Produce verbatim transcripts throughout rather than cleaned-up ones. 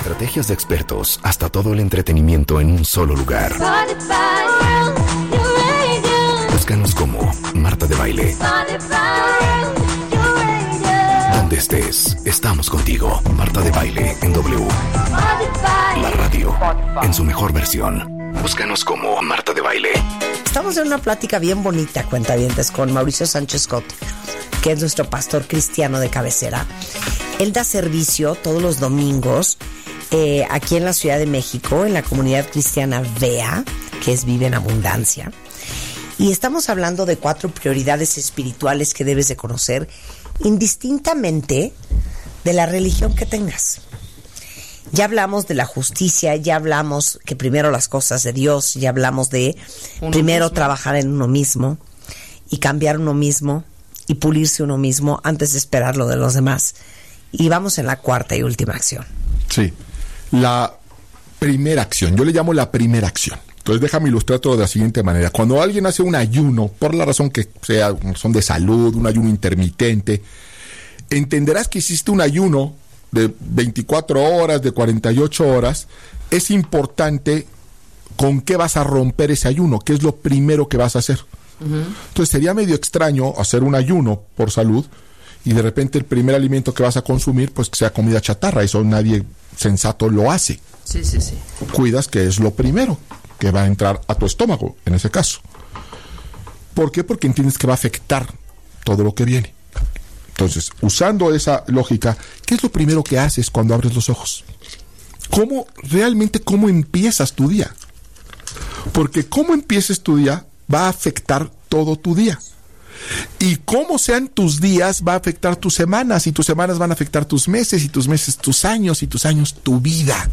estrategias de expertos hasta todo el entretenimiento en un solo lugar. Búscanos como Marta de Baile. Donde estés, estamos contigo. Marta de Baile en W. La radio en su mejor versión. Búscanos como Marta de Baile. Estamos en una plática bien bonita, cuentavientes, con Mauricio Sánchez Scott, que es nuestro pastor cristiano de cabecera. Él da servicio todos los domingos eh, aquí en la Ciudad de México, en la comunidad cristiana V E A, que es Vive en Abundancia. Y estamos hablando de cuatro prioridades espirituales que debes de conocer, indistintamente de la religión que tengas. Ya hablamos de la justicia, ya hablamos que primero las cosas de Dios, ya hablamos de uno primero mismo. Trabajar en uno mismo y cambiar uno mismo y pulirse uno mismo antes de esperar lo de los demás. Y vamos en la cuarta y última acción. Sí, la primera acción, yo le llamo la primera acción. Entonces déjame ilustrarlo de la siguiente manera. Cuando alguien hace un ayuno, por la razón que sea, son de salud, un ayuno intermitente, entenderás que hiciste un ayuno de veinticuatro horas, de cuarenta y ocho horas. Es importante con qué vas a romper ese ayuno, qué es lo primero que vas a hacer. Uh-huh. Entonces sería medio extraño hacer un ayuno por salud y de repente el primer alimento que vas a consumir, pues que sea comida chatarra. Eso nadie sensato lo hace. Sí, sí, sí. Cuidas que es lo primero que va a entrar a tu estómago, en ese caso. ¿Por qué? Porque entiendes que va a afectar todo lo que viene. Entonces, usando esa lógica, ¿qué es lo primero que haces cuando abres los ojos? ¿Cómo, realmente, cómo empiezas tu día? Porque cómo empieces tu día va a afectar todo tu día. Y cómo sean tus días va a afectar tus semanas, y tus semanas van a afectar tus meses, y tus meses tus años, y tus años tu vida.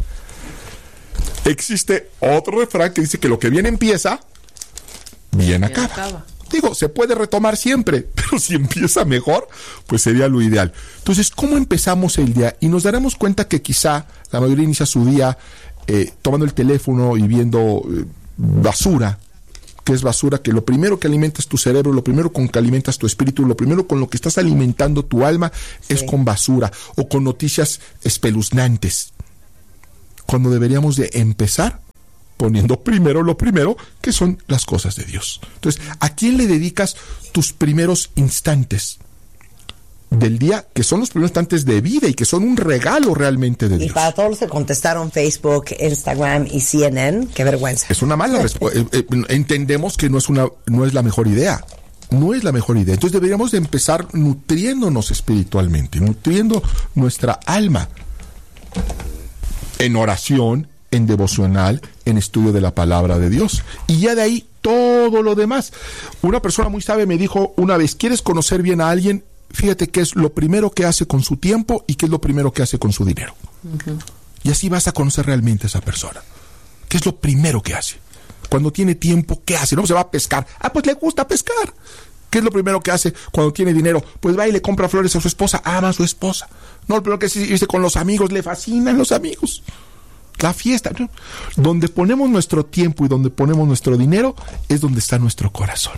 Existe otro refrán que dice que lo que bien empieza, bien acaba. acaba. Digo, se puede retomar siempre, pero si empieza mejor, pues sería lo ideal. Entonces, ¿cómo empezamos el día? Y nos daremos cuenta que quizá la mayoría inicia su día eh, tomando el teléfono y viendo eh, basura. ¿Qué es basura? Que lo primero que alimentas tu cerebro, lo primero con que alimentas tu espíritu, lo primero con lo que estás alimentando tu alma, sí, es con basura o con noticias espeluznantes. Cuando deberíamos de empezar poniendo primero lo primero, que son las cosas de Dios. Entonces, ¿a quién le dedicas tus primeros instantes del día, que son los primeros instantes de vida y que son un regalo realmente de Dios? Y para todos los que contestaron Facebook, Instagram y C N N, qué vergüenza. Es una mala respuesta. eh, eh, entendemos que no es una, no es la mejor idea. No es la mejor idea. Entonces deberíamos de empezar nutriéndonos espiritualmente, nutriendo nuestra alma en oración, en devocional, en estudio de la palabra de Dios. Y ya de ahí todo lo demás. Una persona muy sabia me dijo una vez, ¿quieres conocer bien a alguien? Fíjate qué es lo primero que hace con su tiempo y qué es lo primero que hace con su dinero. Uh-huh. Y así vas a conocer realmente a esa persona. ¿Qué es lo primero que hace? Cuando tiene tiempo, ¿qué hace? No se va a pescar. Ah, pues le gusta pescar. ¿Qué es lo primero que hace cuando tiene dinero? Pues va y le compra flores a su esposa, ama a su esposa. No, lo primero que hace es irse con los amigos, le fascinan los amigos. La fiesta, ¿no? Donde ponemos nuestro tiempo y donde ponemos nuestro dinero es donde está nuestro corazón.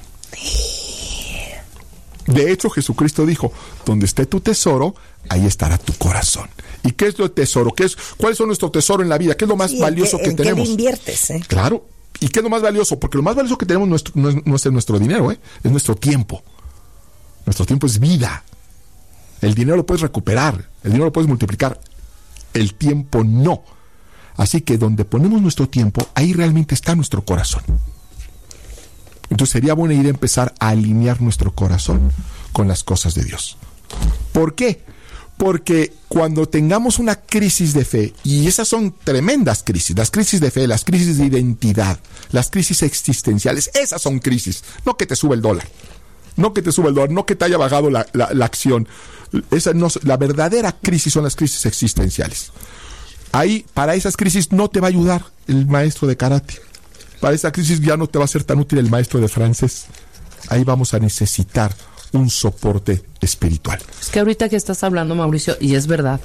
De hecho, Jesucristo dijo, donde esté tu tesoro, ahí estará tu corazón. ¿Y qué es lo tesoro? ¿Qué es, ¿Cuáles son nuestro tesoro en la vida? ¿Qué es lo más sí, valioso qué, que en tenemos? ¿En qué inviertes? Eh? Claro. ¿Y qué es lo más valioso? Porque lo más valioso que tenemos nuestro, no, es, no es nuestro dinero, ¿eh? Es nuestro tiempo. Nuestro tiempo es vida. El dinero lo puedes recuperar, el dinero lo puedes multiplicar. El tiempo no. Así que donde ponemos nuestro tiempo, ahí realmente está nuestro corazón. Entonces sería buena idea empezar a alinear nuestro corazón con las cosas de Dios. ¿Por qué? Porque cuando tengamos una crisis de fe, y esas son tremendas crisis, las crisis de fe, las crisis de identidad, las crisis existenciales, esas son crisis, no que te sube el dólar, no que te sube el dólar, no que te haya bajado la, la, la acción. Esa no, la verdadera crisis son las crisis existenciales. Ahí, para esas crisis no te va a ayudar el maestro de karate. Para esa crisis ya no te va a ser tan útil el maestro de francés. Ahí vamos a necesitar un soporte espiritual. Es que ahorita que estás hablando, Mauricio, y es verdad,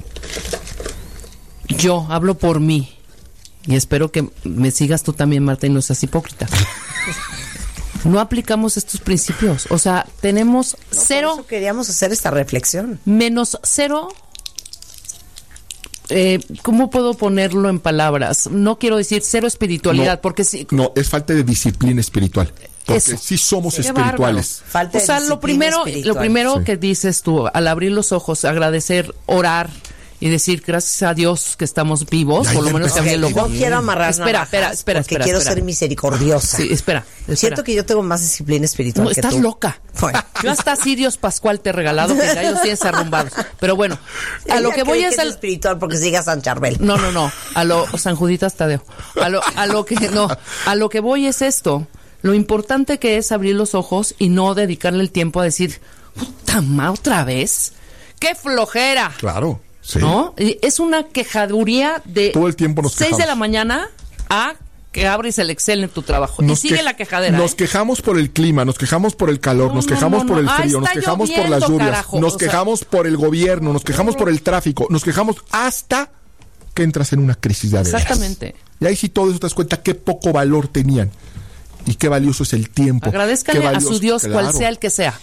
yo hablo por mí, y espero que me sigas tú también, Marta, y no seas hipócrita. No aplicamos estos principios. O sea, tenemos no, cero... Por eso queríamos hacer esta reflexión. Menos cero eh, ¿cómo puedo ponerlo en palabras? No quiero decir cero espiritualidad, no, porque sí. No, es falta de disciplina espiritual. Porque Eso. sí somos Qué espirituales. Falta O de sea, lo disciplina primero, espiritual. lo primero Sí. que dices tú, al abrir los ojos, agradecer, orar y decir gracias a Dios que estamos vivos, Ya, por lo ya menos que abrí el Ok, ojo. no quiero amarrar Espera, navajas espera, espera, porque espera, quiero espera. ser misericordiosa. Sí, espera, espera. Siento que yo tengo más disciplina espiritual No, que estás tú. loca. Bueno. Yo hasta Sirios Pascual te he regalado, que ya los tienes arrumbados. Pero bueno, a Ella lo que voy cree es que al... espiritual porque sigue a San Charbel. No, no, no, a lo San Juditas Tadeo. A lo, a lo que no, a lo que voy es esto. Lo importante que es abrir los ojos y no dedicarle el tiempo a decir, puta ma, otra vez. ¡Qué flojera! Claro, sí. ¿No? Y es una quejaduría de Todo el tiempo nos seis de quejamos. la mañana a que abres el Excel en tu trabajo. Nos y sigue que- la quejadera. Nos ¿eh? quejamos por el clima, nos quejamos por el calor, No, nos no, quejamos no, por el no. Ah, frío, nos está quejamos por las lloviendo, lluvias, carajo. nos O sea- quejamos por el gobierno, nos quejamos por el tráfico, nos quejamos hasta que entras en una crisis de veras. Exactamente. Y ahí sí todo eso te das cuenta qué poco valor tenían y qué valioso es el tiempo. Agradezcale qué a valioso- su Dios, cual claro. sea el que sea.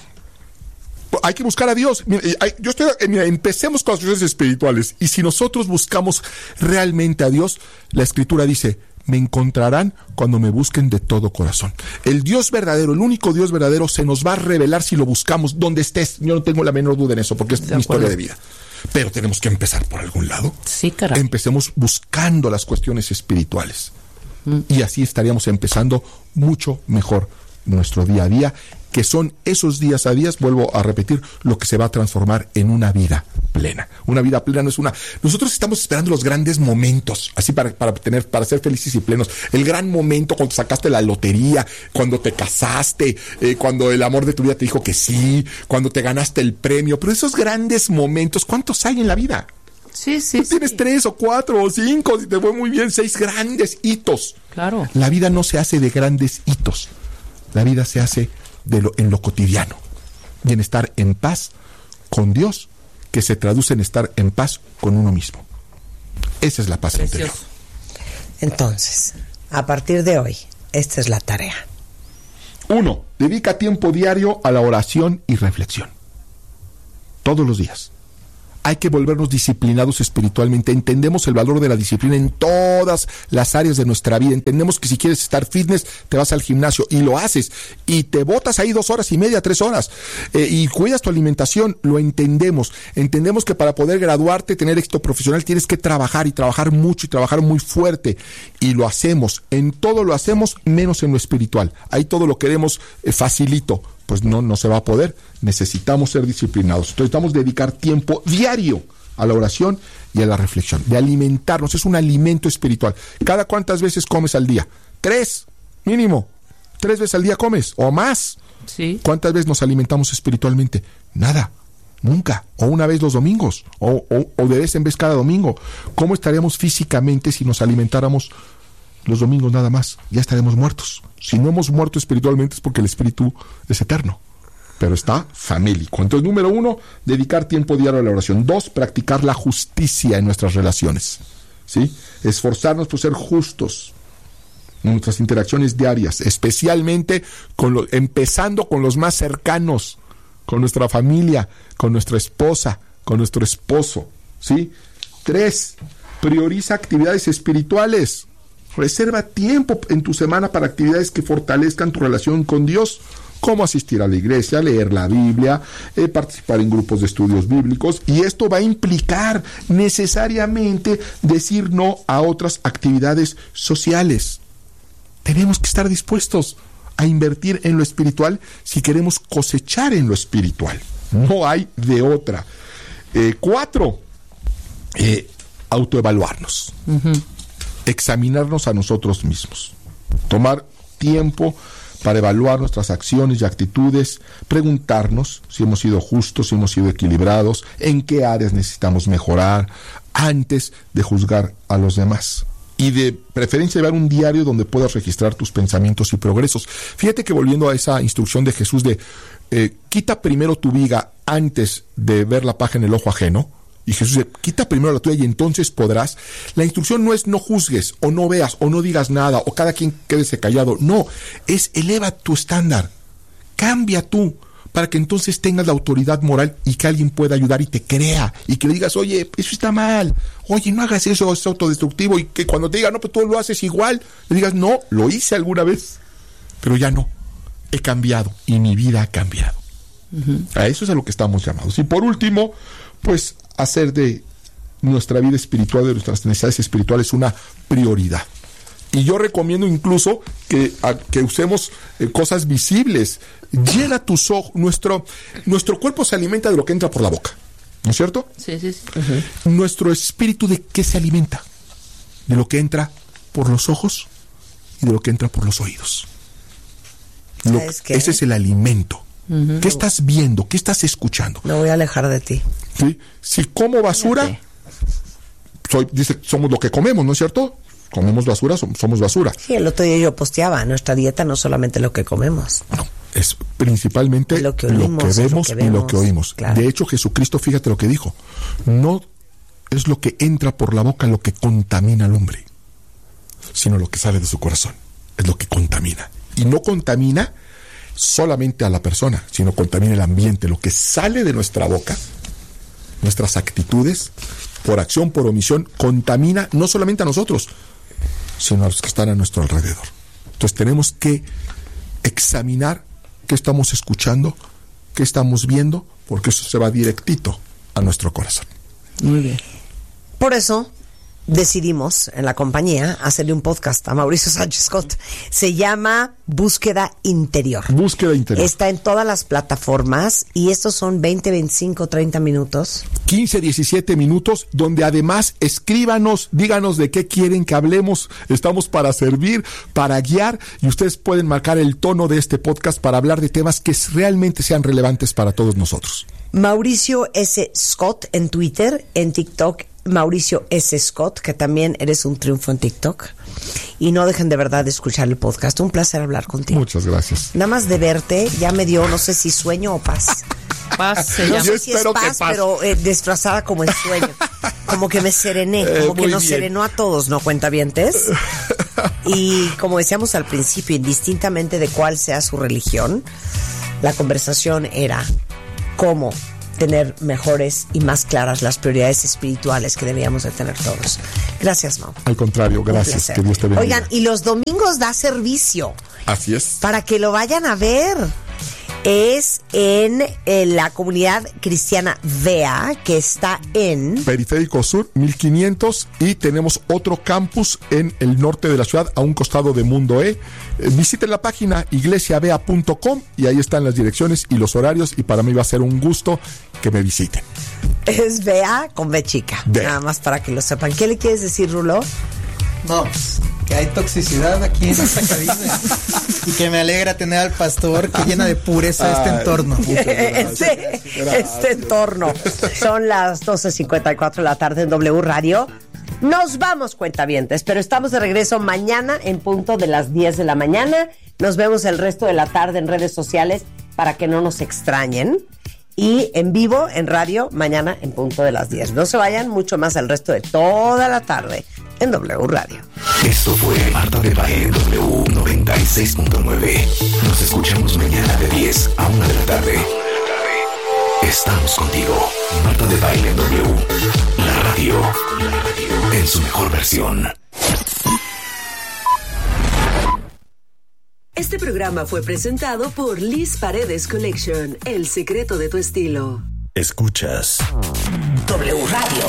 Hay que buscar a Dios. Mira, eh, hay- yo estoy, eh, mira, empecemos con las cosas espirituales. Y si nosotros buscamos realmente a Dios, la Escritura dice, me encontrarán cuando me busquen de todo corazón. El Dios verdadero, el único Dios verdadero, se nos va a revelar si lo buscamos donde estés. Yo no tengo la menor duda en eso, porque es De mi historia acuerdo. de vida. Pero tenemos que empezar por algún lado. Sí, caray. Empecemos buscando las cuestiones espirituales. Y así estaríamos empezando mucho mejor nuestro día a día, que son esos días a días, vuelvo a repetir, lo que se va a transformar en una vida plena. Una vida plena no es una... Nosotros estamos esperando los grandes momentos, así para, para tener, para ser felices y plenos. El gran momento cuando sacaste la lotería, cuando te casaste, eh, cuando el amor de tu vida te dijo que sí, cuando te ganaste el premio. Pero esos grandes momentos, ¿cuántos hay en la vida? Sí, sí, Tú tienes sí. tres o cuatro o cinco, si te fue muy bien, seis grandes hitos. Claro. La vida no se hace de grandes hitos. La vida se hace de lo, en lo cotidiano. Y en estar en paz con Dios, que se traduce en estar en paz con uno mismo. Esa es la paz interior. Precioso. Entonces, a partir de hoy, esta es la tarea. Uno, dedica tiempo diario a la oración y reflexión. Todos los días. Hay que volvernos disciplinados espiritualmente. Entendemos el valor de la disciplina en todas las áreas de nuestra vida. Entendemos que si quieres estar fitness, te vas al gimnasio y lo haces. Y te botas ahí dos horas y media, tres horas. Eh, y cuidas tu alimentación. Lo entendemos. Entendemos que para poder graduarte, tener éxito profesional, tienes que trabajar y trabajar mucho y trabajar muy fuerte. Y lo hacemos. En todo lo hacemos, menos en lo espiritual. Ahí todo lo queremos eh, facilito. Pues no, no se va a poder. Necesitamos ser disciplinados. Entonces necesitamos dedicar tiempo diario a la oración y a la reflexión, de alimentarnos. Es un alimento espiritual. ¿Cada cuántas veces comes al día? Tres, mínimo. Tres veces al día comes, o más. Sí. ¿Cuántas veces nos alimentamos espiritualmente? Nada, nunca. O una vez los domingos, o, o, o de vez en vez cada domingo. ¿Cómo estaríamos físicamente si nos alimentáramos los domingos nada más? Ya estaremos muertos. Si no hemos muerto espiritualmente es porque el espíritu es eterno, pero está famélico. Entonces, número uno, dedicar tiempo diario a la oración. Dos, practicar la justicia en nuestras relaciones, ¿sí? Esforzarnos por ser justos en nuestras interacciones diarias, especialmente con lo, empezando con los más cercanos, con nuestra familia, con nuestra esposa, con nuestro esposo, ¿sí? Tres, prioriza actividades espirituales. Reserva tiempo en tu semana para actividades que fortalezcan tu relación con Dios, como asistir a la iglesia, leer la Biblia, eh, participar en grupos de estudios bíblicos, y esto va a implicar necesariamente decir no a otras actividades sociales. Tenemos que estar dispuestos a invertir en lo espiritual si queremos cosechar en lo espiritual. No hay de otra. Eh, cuatro, eh, autoevaluarnos. Uh-huh. Examinarnos a nosotros mismos, tomar tiempo para evaluar nuestras acciones y actitudes, preguntarnos si hemos sido justos, si hemos sido equilibrados, en qué áreas necesitamos mejorar, antes de juzgar a los demás. Y de preferencia llevar un diario donde puedas registrar tus pensamientos y progresos. Fíjate que volviendo a esa instrucción de Jesús de eh, quita primero tu viga antes de ver la paja en el ojo ajeno, y Jesús dice, quita primero la tuya y entonces podrás. La instrucción no es no juzgues, o no veas, o no digas nada, o cada quien quédese callado. No, es eleva tu estándar. Cambia tú, para que entonces tengas la autoridad moral y que alguien pueda ayudar y te crea y que le digas, oye, eso está mal, oye, no hagas eso, es autodestructivo, y que cuando te diga, no, pues tú lo haces igual, le digas, no, lo hice alguna vez, pero ya no, he cambiado y mi vida ha cambiado. Uh-huh. A eso es a lo que estamos llamados. Y por último, pues hacer de nuestra vida espiritual, de nuestras necesidades espirituales una prioridad. Y yo recomiendo incluso que, a, que usemos eh, cosas visibles. Llena tus ojos. Nuestro, nuestro cuerpo se alimenta de lo que entra por la boca, ¿no es cierto? Sí, sí, sí. Uh-huh. Nuestro espíritu, ¿de qué se alimenta? De lo que entra por los ojos y de lo que entra por los oídos. Lo, ese es el alimento. Uh-huh. ¿Qué estás viendo? ¿Qué estás escuchando? Me voy a alejar de ti. ¿Sí? Si como basura, soy, dice, somos lo que comemos, ¿no es cierto? Comemos basura, somos basura. Sí, el otro día yo posteaba, nuestra dieta no es solamente lo que comemos. No, es principalmente lo que, oímos, lo que vemos lo que y lo que oímos. Claro. De hecho, Jesucristo, fíjate lo que dijo, no es lo que entra por la boca lo que contamina al hombre, sino lo que sale de su corazón, es lo que contamina. Y no contamina solamente a la persona, sino contamina el ambiente, lo que sale de nuestra boca, nuestras actitudes, por acción, por omisión, contamina no solamente a nosotros, sino a los que están a nuestro alrededor. Entonces tenemos que examinar qué estamos escuchando, qué estamos viendo, porque eso se va directito a nuestro corazón. Muy bien. Por eso decidimos en la compañía hacerle un podcast a Mauricio Sánchez Scott. Se llama Búsqueda Interior. Búsqueda Interior. Está en todas las plataformas y estos son veinte, veinticinco, treinta minutos. quince, diecisiete minutos, donde además escríbanos, díganos de qué quieren que hablemos. Estamos para servir, para guiar, y ustedes pueden marcar el tono de este podcast para hablar de temas que realmente sean relevantes para todos nosotros. Mauricio S. Scott en Twitter, en TikTok, Mauricio S. Scott, que también eres un triunfo en TikTok. Y no dejen de verdad de escuchar el podcast. Un placer hablar contigo. Muchas gracias. Nada más de verte ya me dio, no sé si sueño o paz. Paz se no llama. sé si es paz, paz, pero eh, disfrazada como en sueño. Como que me serené, como eh, que nos bien. serenó a todos, ¿no, cuentavientes? Y como decíamos al principio, indistintamente de cuál sea su religión, la conversación era cómo tener mejores y más claras las prioridades espirituales que debíamos de tener todos. Gracias, Mau. Al contrario, gracias. Que Dios te bendiga. Oigan, y los domingos da servicio. Así es. Para que lo vayan a ver. Es en, en la comunidad cristiana V E A, que está en Periférico Sur mil quinientos, y tenemos otro campus en el norte de la ciudad, a un costado de Mundo E. Eh, visiten la página iglesia v e a punto com y ahí están las direcciones y los horarios, y para mí va a ser un gusto que me visiten. Es V E A con B chica, V E A. Nada más para que lo sepan. ¿Qué le quieres decir, Rulo? No, pues, que hay toxicidad aquí en esta cabina y que me alegra tener al pastor que llena de pureza este Ay, entorno. Este, este entorno. Son las doce cincuenta y cuatro de la tarde en W Radio. Nos vamos, cuentavientes, pero estamos de regreso mañana en punto de las diez de la mañana. Nos vemos el resto de la tarde en redes sociales para que no nos extrañen. Y en vivo, en radio, mañana en punto de las diez. No se vayan, mucho más el resto de toda la tarde en W Radio. Esto fue Marta de Baile en W noventa y seis punto nueve. Nos escuchamos mañana de diez a una de la tarde. Estamos contigo. Marta de Baile en W. La radio. La radio en su mejor versión. Este programa fue presentado por Liz Paredes Collection, el secreto de tu estilo. Escuchas W Radio.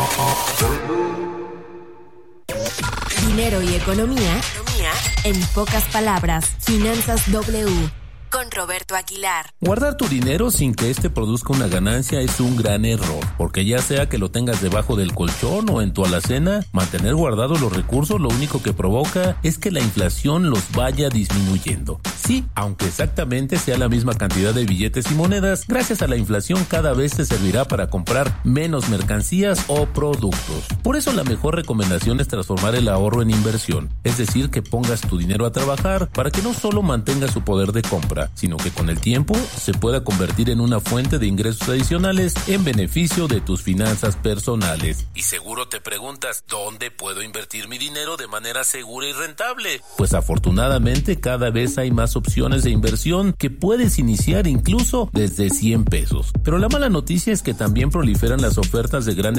Dinero y economía en pocas palabras. Finanzas W con Roberto Aguilar. Guardar tu dinero sin que este produzca una ganancia es un gran error, porque ya sea que lo tengas debajo del colchón o en tu alacena, mantener guardados los recursos lo único que provoca es que la inflación los vaya disminuyendo. Sí, aunque exactamente sea la misma cantidad de billetes y monedas, gracias a la inflación cada vez te servirá para comprar menos mercancías o productos. Por eso la mejor recomendación es transformar el ahorro en inversión, es decir, que pongas tu dinero a trabajar para que no solo mantenga su poder de compra, sino que con el tiempo se pueda convertir en una fuente de ingresos adicionales en beneficio de tus finanzas personales. Y seguro te preguntas, ¿dónde puedo invertir mi dinero de manera segura y rentable? Pues afortunadamente cada vez hay más más opciones de inversión que puedes iniciar incluso desde cien pesos. Pero la mala noticia es que también proliferan las ofertas de grandes